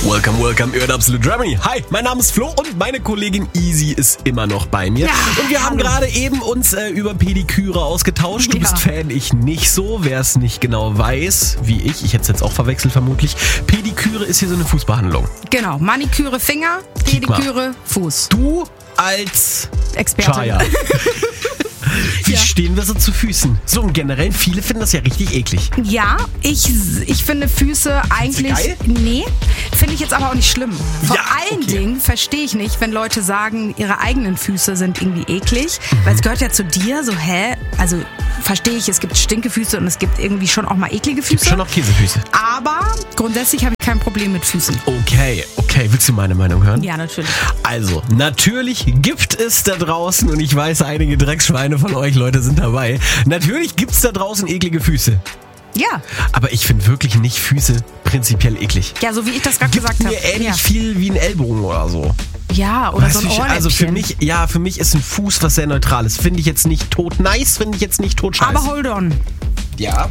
Welcome, ihr hört Absolute Germany. Hi, mein Name ist Flo und meine Kollegin Easy ist immer noch bei mir. Ja, und wir haben gerade eben uns über Pediküre ausgetauscht. Du bist Fan, ich nicht so. Wer es nicht genau weiß, wie ich hätte es jetzt auch verwechselt vermutlich. Pediküre ist hier so eine Fußbehandlung. Genau, Maniküre Finger, Pediküre Fuß. Du als Expertin. Chaya. Wie stehen wir so zu Füßen? So im Generellen, viele finden das ja richtig eklig. Ja, ich finde Füße eigentlich... geil? Nee, finde ich jetzt aber auch nicht schlimm. Vor Ja, allen okay. Dingen verstehe ich nicht, wenn Leute sagen, ihre eigenen Füße sind irgendwie eklig. Weil es gehört ja zu dir, so Also verstehe ich, es gibt Stinkefüße und es gibt irgendwie schon auch mal eklige Füße. Gibt schon noch Käsefüße. Aber grundsätzlich habe ich kein Problem mit Füßen. Okay. Willst du meine Meinung hören? Ja, natürlich. Also, natürlich gibt es da draußen, und ich weiß, einige Drecksschweine von euch Leute sind dabei, natürlich gibt es da draußen eklige Füße. Ja, Aber ich finde wirklich nicht Füße prinzipiell eklig. ja, so wie ich das gerade Gibt gesagt habe. mir ähnlich viel wie ein Ellbogen oder so. Ja, oder so Weißt ein du, Ohrläppchen. also für mich ist ein Fuß was sehr Neutrales. Finde ich jetzt nicht tot nice, finde ich jetzt nicht tot scheiße. Aber hold on. Ja.